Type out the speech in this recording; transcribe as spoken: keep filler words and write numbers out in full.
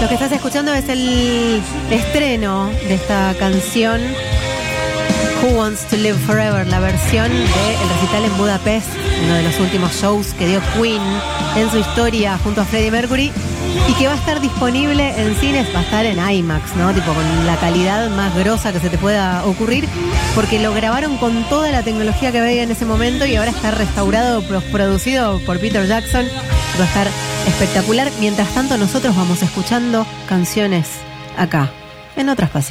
Lo que estás escuchando es el estreno de esta canción Who Wants to Live Forever, la versión del recital en Budapest, uno de los últimos shows que dio Queen en su historia junto a Freddie Mercury, y que va a estar disponible en cines, va a estar en IMAX, ¿no? Tipo con la calidad más grosa que se te pueda ocurrir, porque lo grabaron con toda la tecnología que había en ese momento y ahora está restaurado, producido por Peter Jackson. Va a estar espectacular. Mientras tanto, nosotros vamos escuchando canciones acá, en Otras Pasiones.